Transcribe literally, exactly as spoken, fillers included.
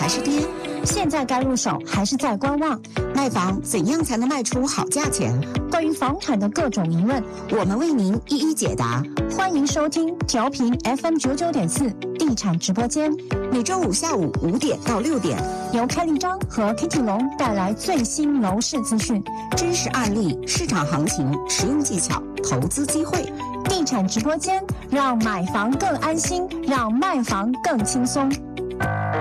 还是跌？ 现在该入手还是在观望？ 卖房怎样才能卖出好价钱？ 关于房产的各种疑问， 我们为您一一解答。 欢迎收听调频 F M 九九点四地产直播间， 每周五下午五点到六点， 由开立章和 Kitty 龙带来最新楼市资讯、 真实案例、市场行情、实用技巧、投资机会。 地产直播间，让买房更安心，让卖房更轻松。